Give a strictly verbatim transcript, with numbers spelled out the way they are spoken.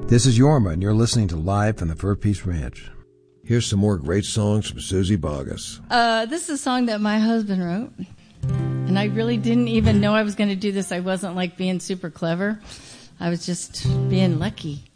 This is Yorma, and you're listening to Live from the Fur Peace Ranch. Here's some more great songs from Susie Boggess. Uh, this is a song that my husband wrote, and I really didn't even know I was going to do this. I wasn't like being super clever. I was just being lucky.